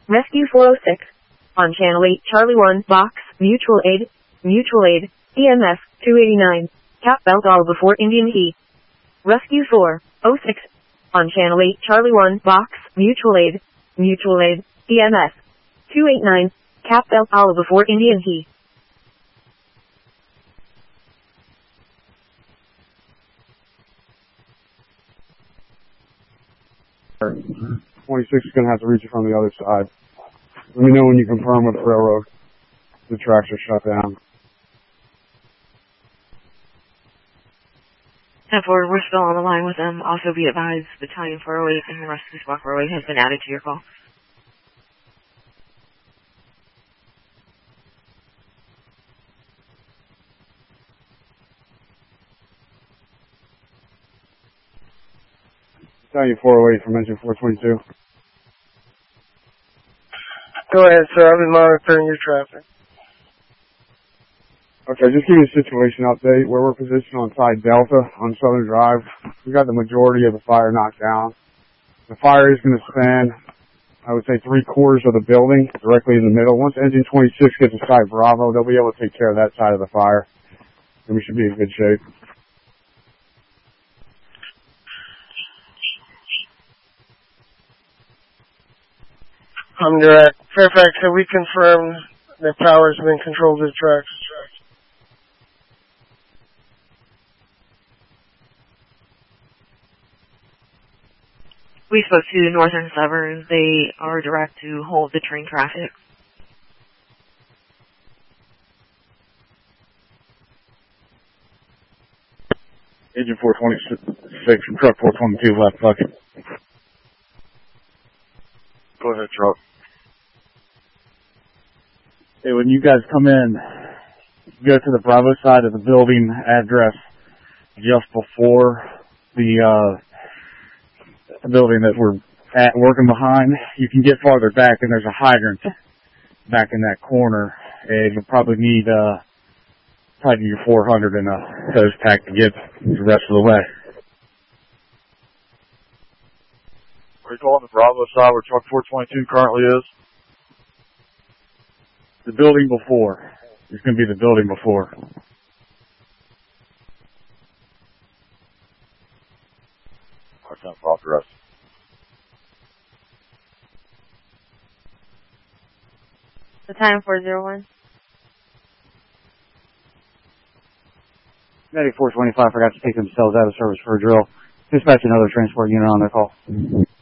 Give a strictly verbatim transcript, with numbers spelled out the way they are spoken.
Rescue four oh six. On Channel eight Charlie one, Box, Mutual Aid, Mutual Aid, E M S, two eighty-nine. Cap Belt all before Indian Heat. Rescue four oh six. On Channel eight Charlie one, Box, Mutual Aid, Mutual Aid, E M S, two eighty-nine. Cap Belt all before Indian Heat. twenty-six is going to have to reach it from the other side. Let me know when you confirm with railroad. The tracks are shut down. ten four, we're still on the line with them. Also be advised, Battalion four oh eight and the Rescue Squad four oh eight has been added to your call. Battalion four oh eight from engine four twenty-two. Go ahead, sir. I've been monitoring your traffic. Okay, just give you a situation update where we're positioned on side Delta on Southern Drive. We got the majority of the fire knocked down. The fire is going to span, I would say, three quarters of the building directly in the middle. Once engine twenty-six gets to side Bravo, they'll be able to take care of that side of the fire, and we should be in good shape. I'm direct. Fairfax, have we confirmed that power has been controlled to the tracks? We spoke to Northern Suburbs. They are direct to hold the train traffic. Engine four twenty-six from truck four twenty-two left bucket. Go ahead, truck. Hey, when you guys come in, go to the Bravo side of the building address just before the, uh, the building that we're at working behind. You can get farther back and there's a hydrant back in that corner, and you'll probably need, uh, probably your four hundred and a hose pack to get the rest of the way. Are you calling the Bravo side where truck four twenty-two currently is? The building before. It's going to be the building before. I can't follow the rest. Battalion four oh one. Medic four twenty-five forgot to take themselves out of service for a drill. Dispatch another transport unit on their call.